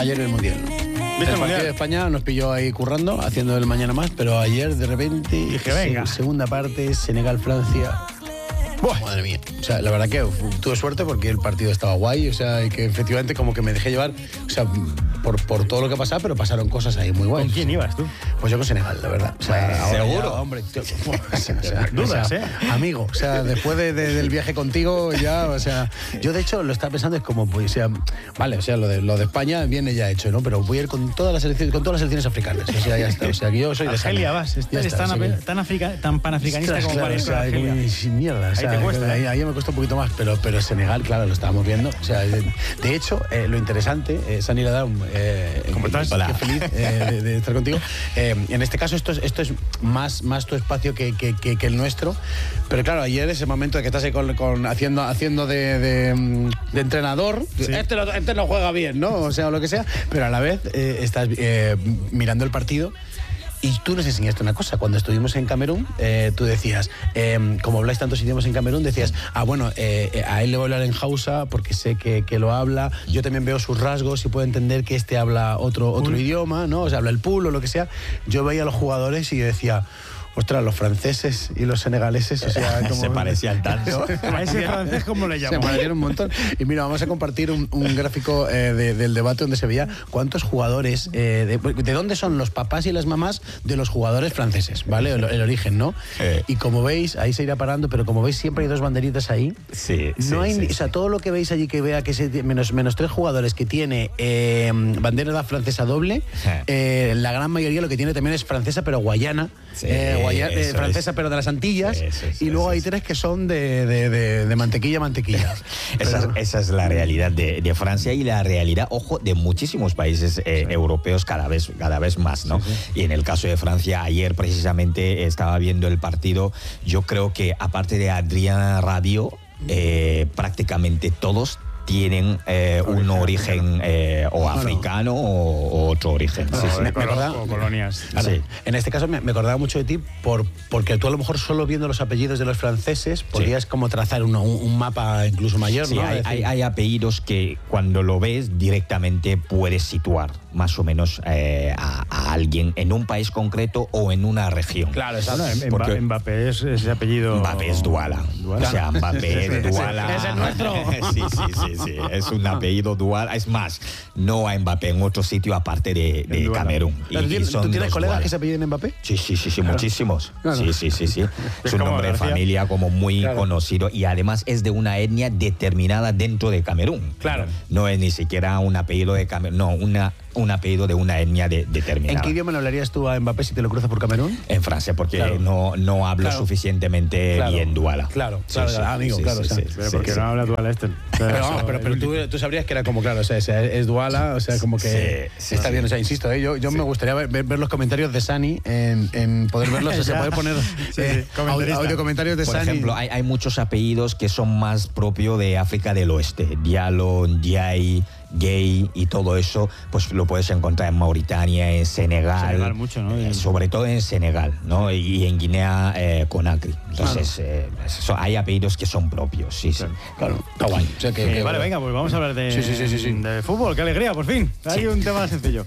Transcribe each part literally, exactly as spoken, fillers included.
Ayer el Mundial. El partido de España nos pilló ahí currando, haciendo el mañana más, pero ayer de repente, dije, venga. segunda parte, Senegal-Francia. Buah, madre mía. O sea, la verdad que tuve suerte porque el partido estaba guay, o sea, y que efectivamente como que me dejé llevar, o sea, por, por todo lo que pasaba, pero pasaron cosas ahí muy guays. ¿Con quién ibas tú? Pues yo con Senegal, la verdad. O sea, ¿seguro? Ya, hombre, tío, o sea, dudas, o sea, ¿eh? Amigo, o sea, después de, de, del viaje contigo ya, o sea, yo de hecho lo estaba pensando, es como, pues, o sea, vale, o sea, lo de, lo de España viene ya hecho, ¿no? Pero voy a ir con todas las selecciones, con todas las selecciones africanas, o sea, ya está, o sea, que yo soy de Argelia vas, eres está, tan, o sea, tan, africa, tan panafricanista Ostras, como claro, parece o sea, Argelia. como, sin mierda, o sea, ahí te cuesta, ahí, ¿eh? ahí me cuesta un poquito más, pero, pero Senegal, claro, lo estábamos viendo. O sea, de, de hecho, eh, lo interesante, eh, Sani Ladaum, eh, ¿cómo estás? Hola. Qué feliz eh, de, de estar contigo. Eh, en este caso, esto es, esto es más, más tu espacio que, que, que, que el nuestro. Pero claro, ayer ese momento de que estás ahí con, con, haciendo, haciendo de, de, de entrenador, sí. este, no, este no juega bien, ¿no? O sea, o lo que sea, pero a la vez eh, estás eh, mirando el partido. Y tú nos enseñaste una cosa, cuando estuvimos en Camerún, eh, tú decías, eh, como habláis tantos idiomas en Camerún, decías, ah, bueno, eh, a él le voy a hablar en Hausa porque sé que, que lo habla, yo también veo sus rasgos y puedo entender que este habla otro, otro idioma, ¿no? O sea, habla el pool o lo que sea. Yo veía a los jugadores y yo decía, ostras, los franceses y los senegaleses, o sea, como... se parecían tanto. A ese francés, ¿cómo le llaman? Se parecían un montón. Y mira, vamos a compartir un, un gráfico eh, de, del debate donde se veía cuántos jugadores, eh, de, de dónde son los papás y las mamás de los jugadores franceses, ¿vale? El, el origen, ¿no? Eh. Y como veis, ahí se irá parando, pero como veis siempre hay dos banderitas ahí. Sí, sí, no hay, sí, o sea, sí. todo lo que veis allí que vea que se, menos, menos tres jugadores que tiene eh, bandera francesa doble, eh, la gran mayoría lo que tiene también es francesa, pero guayana. Sí, eh, guayana eh, francesa, es. pero de las Antillas. Sí, sí, sí, y luego sí, hay sí. tres que son de, de, de, de mantequilla, mantequilla. Esa, Pero... esa es la realidad de, de Francia y la realidad, ojo, de muchísimos países eh, sí. europeos cada vez, cada vez más, ¿no? Sí, sí. Y en el caso de Francia, ayer precisamente estaba viendo el partido, yo creo que aparte de Adrien Rabiot, eh, prácticamente todos tienen eh, un origen eh, o africano o, o otro origen. No, sí, sí. de Me colo- acordaba- o colonias. Ahora, Sí. En este caso me, me acordaba mucho de ti por, porque tú a lo mejor solo viendo los apellidos de los franceses podrías como trazar uno, un, un mapa incluso mayor, Sí, ¿no? hay, Es decir, hay, hay apellidos que cuando lo ves directamente puedes situar más o menos eh, a, a alguien en un país concreto o en una región. Claro, Bueno, exacto. Mbappé, Porque- Mbappé es ese apellido... Mbappé es Douala. Douala. O sea, Mbappé es Douala. Es el nuestro. Sí, sí, sí, sí. Es un apellido Douala. Es más, no hay Mbappé en otro sitio aparte de, de Douala. Camerún. Y- ¿Tú y tienes, son ¿tú tienes dos colegas Douala. que se apelliden Mbappé? Sí, sí, sí, sí, muchísimos. Claro. Sí, sí, sí, sí. Es un como nombre de García. familia como muy Claro. conocido y además es de una etnia determinada dentro de Camerún. Claro. No es ni siquiera un apellido de Camerún, no, una, un apellido de una etnia de, determinada. ¿En qué idioma le hablarías tú a Mbappé si te lo cruzas por Camerún? En francés, porque Claro. no, no hablo Claro. suficientemente Claro. bien Douala. Claro, Sí, claro, sí, amigo, sí, claro, sí, o sea, sí, Pero sí, porque sí. no habla Douala este. Pero, vamos, pero, pero tú, tú sabrías que era como, claro, o sea, es, es Douala, o sea, como que Sí, sí, está sí. bien, o sea, insisto, ¿eh? yo, yo me gustaría ver, ver los comentarios de Sani, en, en poder verlos, o sea, Ya. poder poner Sí, eh, sí, comentarista. audio comentarios de Por Sani. ejemplo, hay, hay muchos apellidos que son más propios de África del Oeste. Diallo, Ndiaye, Gay y todo eso, pues lo puedes encontrar en Mauritania, en Senegal. Senegal mucho, ¿no? Eh, sobre todo en Senegal, ¿no? Y, y en Guinea eh, Conakry. Entonces, eh, eso- hay apellidos que son propios, sí, sí. Claro, está guay. O sea, que, Eh, que- vale, venga, pues vamos a hablar de, Sí, sí, sí, sí, sí. de fútbol. ¡Qué alegría, por fin! Hay Sí. un tema sencillo.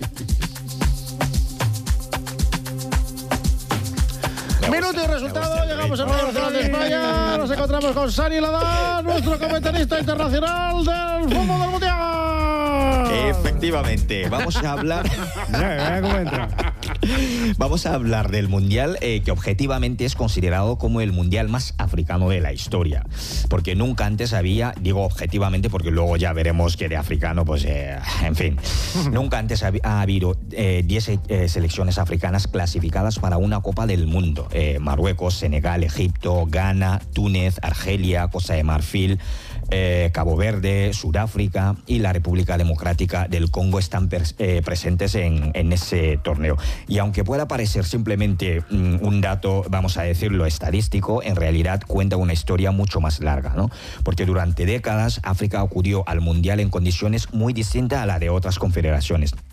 Minuto y resultado, llegamos a Radio Nacional de España, nos encontramos con Sani Ladán, nuestro comentarista internacional del fútbol del Mundial. Efectivamente, vamos a hablar... Mira, mira cómo entra. Vamos a hablar del Mundial eh, que objetivamente es considerado como el Mundial más africano de la historia. Porque nunca antes había, digo objetivamente porque luego ya veremos que de africano, pues, eh, en fin. Nunca antes hab- ha habido diez eh, selecciones africanas clasificadas para una Copa del Mundo. Eh, Marruecos, Senegal, Egipto, Ghana, Túnez, Argelia, Costa de Marfil, eh, Cabo Verde, Sudáfrica y la República Democrática del Congo están pers- eh, presentes en, en ese torneo. Y aunque pueda parecer simplemente mm, un dato, vamos a decirlo, estadístico, en realidad cuenta una historia mucho más larga, ¿no? Porque durante décadas África acudió al Mundial en condiciones muy distintas a la de otras confederaciones.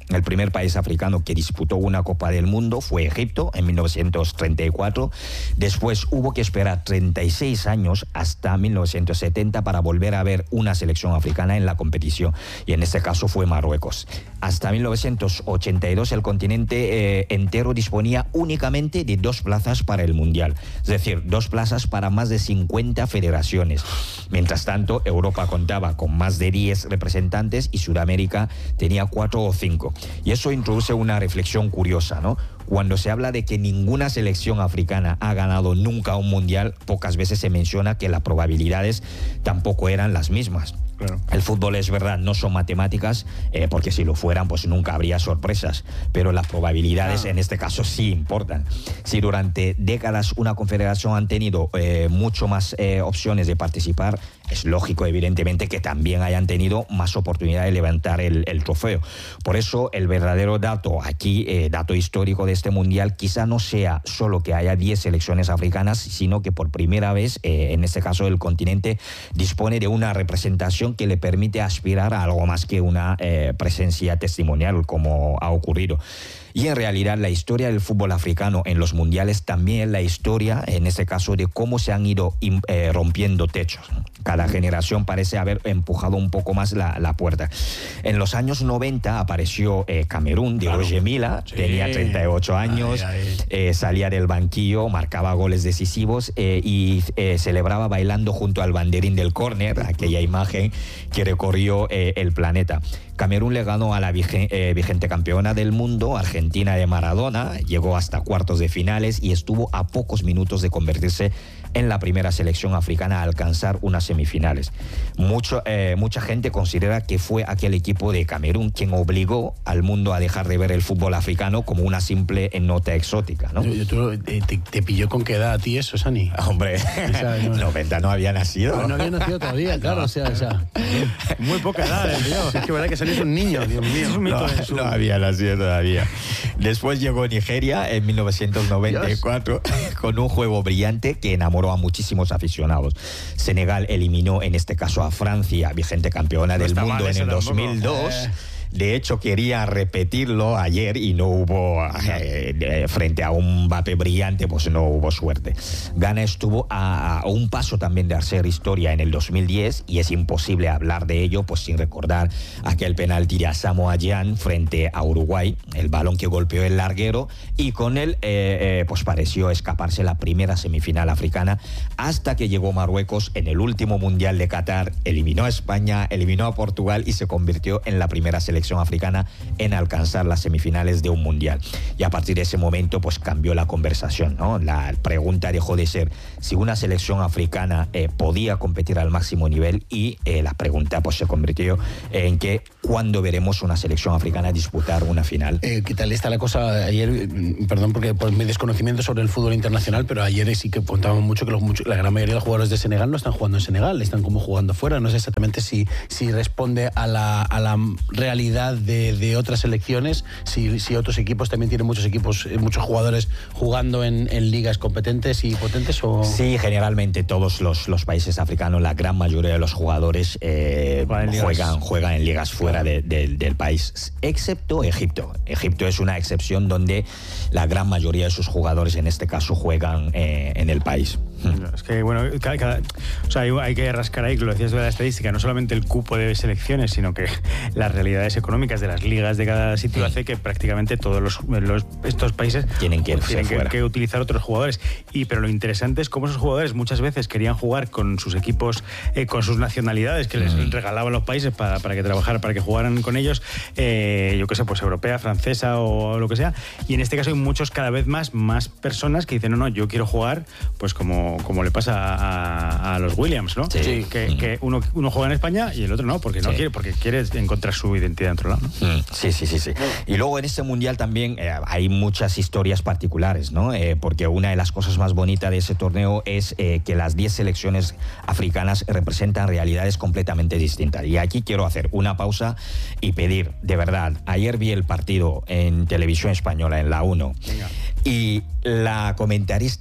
El primer país africano que disputó una Copa del Mundo fue Egipto en mil novecientos treinta y cuatro. Después hubo que esperar treinta y seis años hasta mil novecientos setenta para volver a ver una selección africana en la competición, y en este caso fue Marruecos. Hasta mil novecientos ochenta y dos el continente eh, entero disponía únicamente de dos plazas para el Mundial, es decir, dos plazas para más de cincuenta federaciones. Mientras tanto, Europa contaba con más de diez representantes y Sudamérica tenía cuatro o cinco. Y eso introduce una reflexión curiosa, ¿no? Cuando se habla de que ninguna selección africana ha ganado nunca un mundial, pocas veces se menciona que las probabilidades tampoco eran las mismas. Claro. El fútbol, es verdad, no son matemáticas, eh, porque si lo fueran, pues nunca habría sorpresas, pero las probabilidades ah. en este caso sí importan. Si durante décadas una confederación han tenido eh, mucho más eh, opciones de participar, es lógico, evidentemente, que también hayan tenido más oportunidad de levantar el, el trofeo. Por eso, el verdadero dato aquí, eh, dato histórico de este mundial, quizá no sea solo que haya diez selecciones africanas, sino que por primera vez, eh, en este caso el continente, dispone de una representación que le permite aspirar a algo más que una eh, presencia testimonial, como ha ocurrido. Y en realidad la historia del fútbol africano en los mundiales también es la historia, en este caso, de cómo se han ido eh, rompiendo techos. Cada generación parece haber empujado un poco más la, la puerta. En los años noventa apareció eh, Camerún, de claro. Roger Mila, sí. tenía treinta y ocho años, ay, ay. Eh, salía del banquillo, marcaba goles decisivos eh, y eh, celebraba bailando junto al banderín del córner, aquella imagen que recorrió eh, el planeta. Camerún le ganó a la vigente, eh, vigente campeona del mundo, Argentina de Maradona, llegó hasta cuartos de finales y estuvo a pocos minutos de convertirse en la primera selección africana a alcanzar unas semifinales. Mucho, eh, mucha gente considera que fue aquel equipo de Camerún quien obligó al mundo a dejar de ver el fútbol africano como una simple nota exótica, ¿no? Yo, yo, tú, te, te pilló con qué edad a ti eso, Sani? Hombre, o sea, no, noventa no había nacido. No, no había nacido todavía, claro, no. o, sea, o sea, muy poca edad, ¿eh, tío? Es que verdad que Sani es un niño, Dios mío. Es un mito no, de su... no había nacido todavía. Después llegó Nigeria en mil novecientos noventa y cuatro Dios. Con un juego brillante que enamoró a muchísimos aficionados. Senegal eliminó en este caso a Francia, vigente campeona no del mundo en el dos mil dos. Eh. De hecho, quería repetirlo ayer y no hubo, eh, eh, frente a un Mbappé brillante, pues no hubo suerte. Ghana estuvo a, a un paso también de hacer historia en el dos mil diez y es imposible hablar de ello pues sin recordar aquel penalti de Asamoah Gyan frente a Uruguay, el balón que golpeó el larguero y con él eh, eh, pues pareció escaparse la primera semifinal africana hasta que llegó Marruecos en el último Mundial de Qatar, eliminó a España, eliminó a Portugal y se convirtió en la primera selección africana en alcanzar las semifinales de un mundial. Y a partir de ese momento pues cambió la conversación, ¿no? La pregunta dejó de ser si una selección africana eh, podía competir al máximo nivel y eh, la pregunta pues se convirtió en que ¿cuándo veremos una selección africana disputar una final? Eh, ¿Qué tal está la cosa? Ayer, perdón porque por mi desconocimiento sobre el fútbol internacional, pero ayer sí que contábamos mucho que los, mucho, la gran mayoría de los jugadores de Senegal no están jugando en Senegal, están como jugando fuera. No sé exactamente si, si responde a la, a la realidad De, de otras selecciones, si, si otros equipos también tienen muchos equipos, muchos jugadores jugando en, en ligas competentes y potentes o... Sí, generalmente todos los, los países africanos, la gran mayoría de los jugadores eh, juegan, juegan en ligas fuera de, de, del país, excepto Egipto. Egipto es una excepción donde la gran mayoría de sus jugadores en este caso juegan eh, en el país. Es que, bueno, cada, cada, o sea, hay, hay que rascar ahí, que lo decías de la estadística, no solamente el cupo de selecciones, sino que las realidades económicas de las ligas de cada sitio hace que prácticamente todos los, los estos países tienen, que, tienen que, que utilizar otros jugadores. Y pero lo interesante es cómo esos jugadores muchas veces querían jugar con sus equipos, eh, con sus nacionalidades que les mm. regalaban los países para, para que trabajaran, para que jugaran con ellos, eh, yo qué sé, pues europea, francesa o lo que sea. Y en este caso hay muchos, cada vez más, más personas que dicen, no, no, yo quiero jugar, pues como como le pasa a, a los Williams, ¿no? Sí. Que, mm. que uno, uno juega en España y el otro no, porque no sí. quiere, porque quiere encontrar su identidad en otro lado, ¿no? Mm. Sí, sí, sí, sí. Y luego en este mundial también eh, hay muchas historias particulares, ¿no? Eh, porque una de las cosas más bonitas de ese torneo es eh, que las diez selecciones africanas representan realidades completamente distintas. Y aquí quiero hacer una pausa y pedir, de verdad, ayer vi el partido en televisión española, en la uno, Venga. Y la comentarista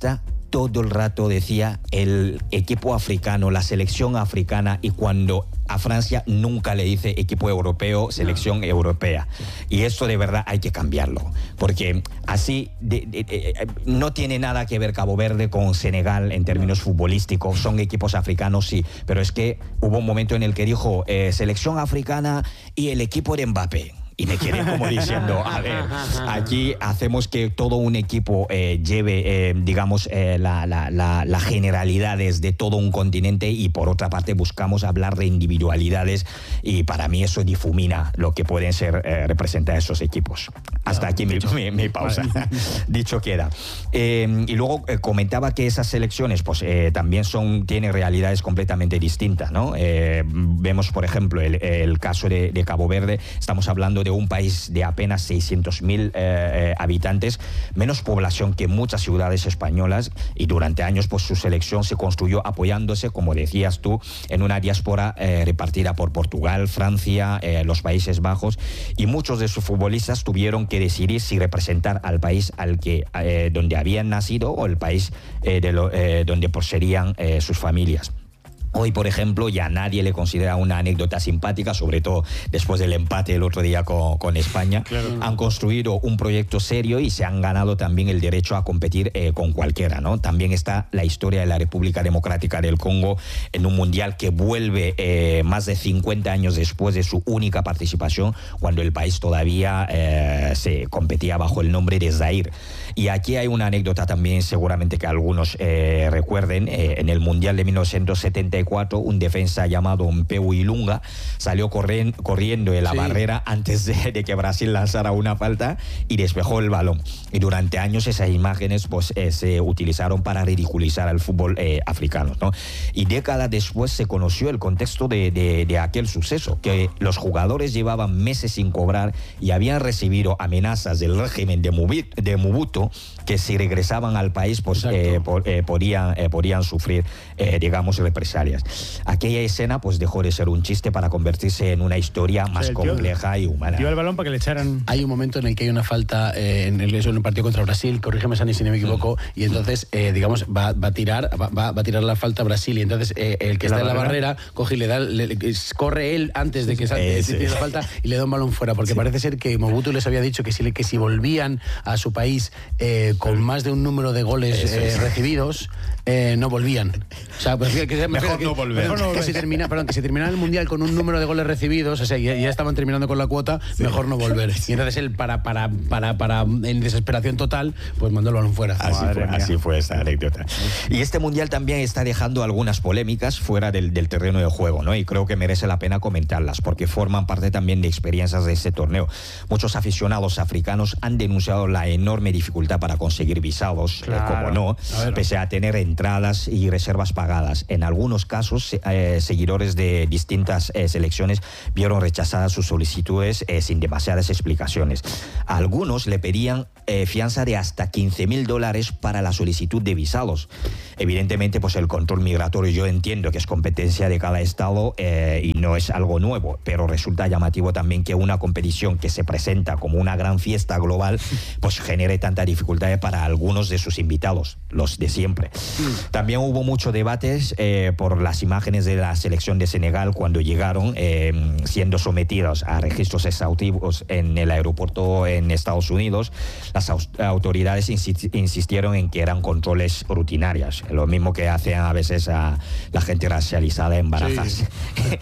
todo el rato decía el equipo africano, la selección africana, y cuando a Francia nunca le dice equipo europeo, selección no. europea. Y esto de verdad hay que cambiarlo, porque así de, de, de, no tiene nada que ver Cabo Verde con Senegal en términos futbolísticos, son equipos africanos, sí, pero es que hubo un momento en el que dijo eh, selección africana y el equipo de Mbappé. Y me quedé como diciendo, a ver, aquí hacemos que todo un equipo eh, lleve, eh, digamos, eh, la, la, la, la generalidades de todo un continente, y por otra parte buscamos hablar de individualidades, y para mí eso difumina lo que pueden ser eh, representar esos equipos. Hasta aquí mi, mi, mi pausa. Dicho queda. Eh, y luego eh, comentaba que esas selecciones pues eh, también son, tienen realidades completamente distintas, ¿no? Eh, vemos, por ejemplo, el, el caso de, de Cabo Verde. Estamos hablando de un país de apenas seiscientos mil eh, habitantes, menos población que muchas ciudades españolas, y durante años pues su selección se construyó apoyándose, como decías tú, en una diáspora eh, repartida por Portugal, Francia, eh, los Países Bajos, y muchos de sus futbolistas tuvieron que decidir si representar al país al que eh, donde habían nacido o el país eh, de lo, eh, donde procedían eh, sus familias. Hoy, por ejemplo, ya nadie le considera una anécdota simpática, sobre todo después del empate el otro día con, con España. Claro. Han construido un proyecto serio y se han ganado también el derecho a competir eh, con cualquiera, ¿no? También está la historia de la República Democrática del Congo en un mundial que vuelve eh, más de cincuenta años después de su única participación, cuando el país todavía eh, se competía bajo el nombre de Zaire. Y aquí hay una anécdota también, seguramente que algunos eh, recuerden. Eh, en el mundial de mil novecientos setenta y cuatro, un defensa llamado Mpeu Ilunga salió corren, corriendo en la sí. barrera antes de, de que Brasil lanzara una falta y despejó el balón. Y durante años esas imágenes pues, eh, se utilizaron para ridiculizar al fútbol eh, africano, ¿no? Y décadas después se conoció el contexto de, de, de aquel suceso, que los jugadores llevaban meses sin cobrar y habían recibido amenazas del régimen de Mobutu, de Mobutu que si regresaban al país pues eh, por, eh, podían, eh, podían sufrir eh, digamos represalias. Aquella escena pues dejó de ser un chiste para convertirse en una historia más sí, compleja tío, y humana. Dio el balón para que le echaran. Hay un momento en el que hay una falta eh, en, el, en un partido contra Brasil, corrígeme Sani si no me equivoco, mm. y entonces eh, digamos va, va a tirar va, va a tirar la falta a Brasil, y entonces eh, el que ¿La está barrera? en la barrera coge y le da le, le, corre él antes de que salga sí, sí. la falta y le da un balón fuera, porque sí. parece ser que Mobutu les había dicho que si, que si volvían a su país eh, con más de un número de goles eh, recibidos eh, no volvían. O sea, pues, que, que, mejor que, no volver. Mejor no, que se termina, perdón, que se terminara el mundial con un número de goles recibidos, o sea, ya, ya estaban terminando con la cuota, sí. mejor no volver. Y entonces él para para para para en desesperación total, pues mandó el balón fuera. Así fue, así fue esta anécdota. Y este mundial también está dejando algunas polémicas fuera del, del terreno de juego, ¿no? Y creo que merece la pena comentarlas porque forman parte también de experiencias de este torneo. Muchos aficionados africanos han denunciado la enorme dificultad para conseguir visados, claro. eh, como no, a pese a tener entradas y reservas pagadas. En algunos casos, eh, seguidores de distintas eh, selecciones vieron rechazadas sus solicitudes eh, sin demasiadas explicaciones. A algunos le pedían eh, fianza de hasta quince mil dólares para la solicitud de visados. Evidentemente, pues el control migratorio yo entiendo que es competencia de cada estado eh, y no es algo nuevo, pero resulta llamativo también que una competición que se presenta como una gran fiesta global, pues genere tanta dificultad para algunos de sus invitados, los de siempre. Mm. También hubo mucho debates eh, por las imágenes de la selección de Senegal cuando llegaron eh, siendo sometidos a registros exhaustivos en el aeropuerto en Estados Unidos. Las autoridades insistieron en que eran controles rutinarios, lo mismo que hacen a veces a la gente racializada en Barajas. Sí.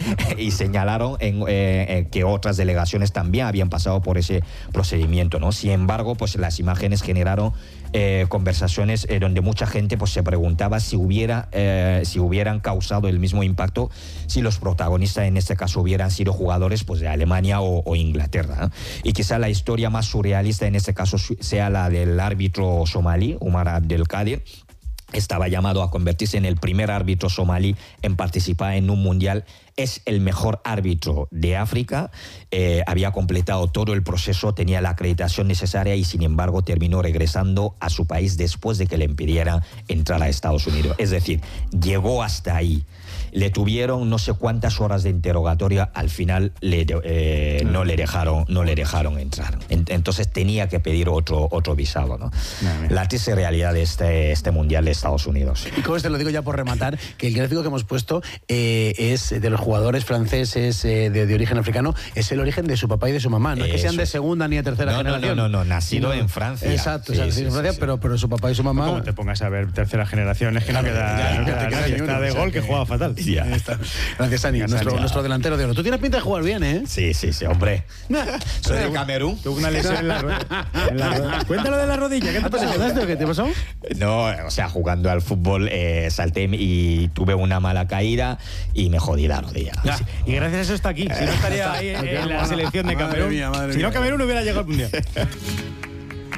Y señalaron en, eh, que otras delegaciones también habían pasado por ese procedimiento, ¿no? Sin embargo, pues las imágenes generaron Eh, conversaciones eh, donde mucha gente pues, se preguntaba si, hubiera, eh, si hubieran causado el mismo impacto si los protagonistas en este caso hubieran sido jugadores pues, de Alemania o, o Inglaterra, ¿eh? Y quizá la historia más surrealista en este caso sea la del árbitro somalí, Umar Abdelkadir. Estaba llamado a convertirse en el primer árbitro somalí en participar en un mundial. Es el mejor árbitro de África, eh, había completado todo el proceso, tenía la acreditación necesaria y sin embargo terminó regresando a su país después de que le impidieran entrar a Estados Unidos. Es decir, llegó hasta ahí. Le tuvieron no sé cuántas horas de interrogatorio, al final le, eh, no le dejaron no le dejaron entrar. Entonces tenía que pedir otro otro visado, ¿no? La triste realidad de este, este Mundial de Estados Unidos. Y como te lo digo ya por rematar, que el gráfico que hemos puesto eh, es de los jugadores franceses eh, de, de origen africano, es el origen de su papá y de su mamá. No es que sean de segunda ni de tercera no, generación. No, no, no, no, nacido no, en Francia. Exacto, sí, o sea, sí, en Francia, sí, pero, sí. pero su papá y su mamá... Como te pongas a ver tercera generación, es que no queda, ya, no ya, queda ya, nadie. ya, Está ya, de ya, gol ya, que ya. juega fatal. Ya. Gracias, Sani, nuestro, nuestro delantero de oro. Tú tienes pinta de jugar bien, ¿eh? Sí, sí, sí, hombre. Soy de Camerún. Tuvo una lesión en la rodilla. Cuéntalo de la rodilla. ¿Qué te pasó? ¿Qué te pasó? No, o sea, jugando al fútbol eh, salté y tuve una mala caída y me jodí la rodilla. Ah, sí. Y gracias a eso está aquí. Si no estaría ahí en, en la selección de Madre Camerún. mía, madre si no, mía. Camerún no hubiera llegado al Mundial.